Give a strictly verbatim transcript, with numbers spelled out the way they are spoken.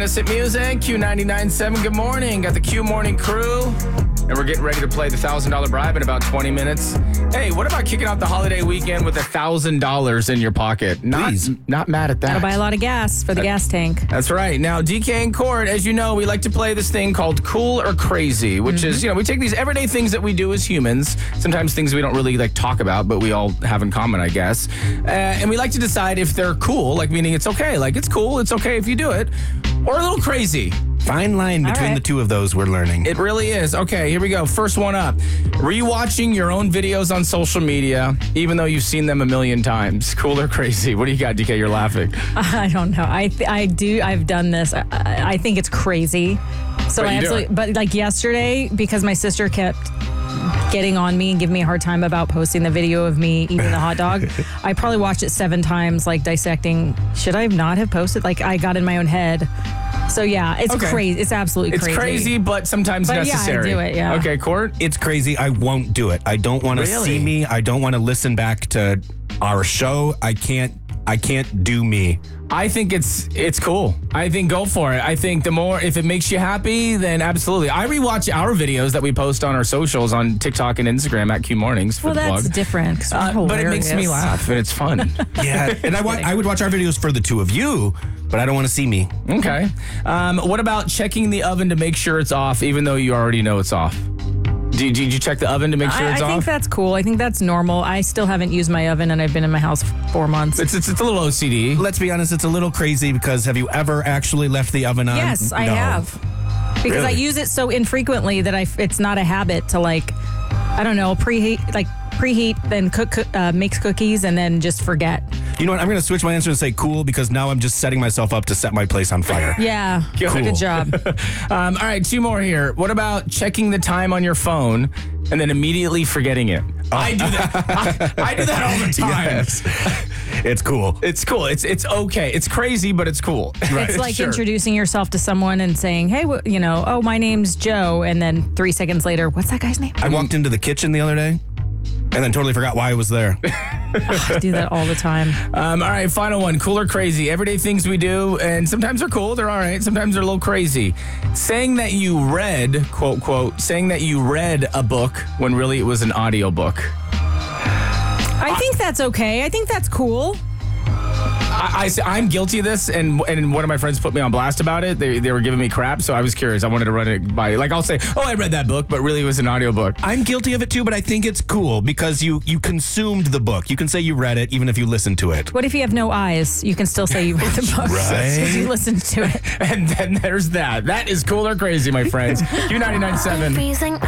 Innocent Music, Q ninety-nine point seven. Good morning. Got the Q Morning Crew. And we're getting ready to play the one thousand dollars bribe in about twenty minutes. Hey, what about kicking out the holiday weekend with one thousand dollars in your pocket? Not, Please. Not mad at that. Gotta buy a lot of gas for the gas tank. That's right. Now, D K and Court, as you know, we like to play this thing called Cool or Crazy, which mm-hmm. is, you know, we take these everyday things that we do as humans, sometimes things we don't really like talk about, but we all have in common, I guess. Uh, and we like to decide if they're cool, like meaning it's okay. Like, it's cool, it's okay if you do it, or a little crazy. Fine line between right. the two of those we're learning. It really is. Okay, here we go. First one up. Rewatching your own videos on social media, even though you've seen them a million times. Cool or crazy? What do you got, D K? You're laughing. I don't know. I th- I do. I've done this. I, I think it's crazy. So But I you do absolutely. it. But like yesterday, because my sister kept getting on me and giving me a hard time about posting the video of me eating the hot dog, I probably watched it seven times, like dissecting. Should I not have posted? Like I got in my own head. So yeah, it's Okay. crazy. It's absolutely It's crazy. crazy, but sometimes But yeah, I necessary. do it, yeah. Okay, Court? It's crazy. I won't do it. I don't want to Really? see me. I don't want to listen back to our show. I can't. I can't do me. I think it's it's cool. I think go for it. I think the more, if it makes you happy, then absolutely. I rewatch our videos that we post on our socials on TikTok and Instagram at Q Mornings for Well, the that's plug. different. 'Cause we're Uh, but it makes me hilarious. laugh and it's fun. Yeah, and I wa- I would watch our videos for the two of you, but I don't want to see me. Okay. Um, what about checking the oven to make sure it's off, even though you already know it's off? Did, did you check the oven to make sure I, it's I off? think that's cool. I think that's normal. I still haven't used my oven, and I've been in my house for four months. It's, it's it's a little O C D. Let's be honest, it's a little crazy because have you ever actually left the oven on? Yes, I No. have. Because I Really? use it so infrequently that I, it's not a habit to like, I don't know, preheat, like preheat, then cook, uh, makes cookies, and then just forget. You know what? I'm going to switch my answer and say cool because now I'm just setting myself up to set my place on fire. Yeah, Cool. good job. Um, all right, two more here. What about checking the time on your phone and then immediately forgetting it? I do that. I, I do that all the time. Yes. It's cool. It's cool. It's it's okay. It's crazy, but it's cool. Right? It's like Sure. introducing yourself to someone and saying, hey, wh- you know, oh, my name's Joe. And then three seconds later, what's that guy's name? I walked into the kitchen the other day and then totally forgot why I was there. I do that all the time. Um, all right, final one. Cool or crazy? Everyday things we do, and sometimes they're cool. They're all right. Sometimes they're a little crazy. Saying that you read, quote, quote, saying that you read a book when really it was an audiobook. I think that's okay. I think that's cool. I, I, am guilty of this, and and one of my friends put me on blast about it. They, they were giving me crap, so I was curious. I wanted to run it by, like, I'll say, oh, I read that book, but really it was an audiobook. I'm guilty of it too, but I think it's cool because you you consumed the book. You can say you read it even if you listened to it. What if you have no eyes? You can still say you read the book Right. because you listened to it. And then there's that. That is cool or crazy, my friends. Q ninety-nine point seven.